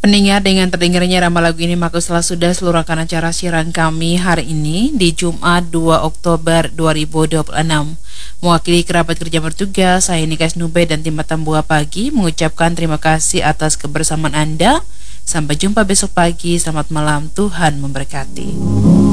Pendengar, dengan terdengarnya irama lagu ini maka sudah seluruh rangkaian acara siaran kami hari ini di Jumat 2 Oktober 2026. Mewakili kerabat kerja bertugas, saya Nikas Nube dan tim Tambua Pagi mengucapkan terima kasih atas kebersamaan Anda. Sampai jumpa besok pagi. Selamat malam, Tuhan memberkati.